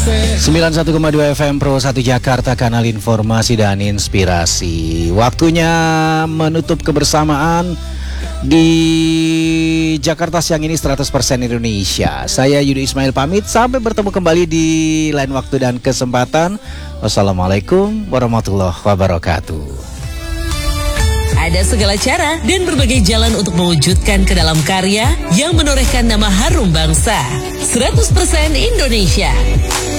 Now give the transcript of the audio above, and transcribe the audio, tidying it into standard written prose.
91,2 FM Pro 1 Jakarta, kanal informasi dan inspirasi. Waktunya menutup kebersamaan di Jakarta siang ini 100% Indonesia. Saya Yudi Ismail pamit, sampai bertemu kembali di lain waktu dan kesempatan. Wassalamualaikum warahmatullahi wabarakatuh. Ada segala cara dan berbagai jalan untuk mewujudkan ke dalam karya yang menorehkan nama harum bangsa. 100% Indonesia.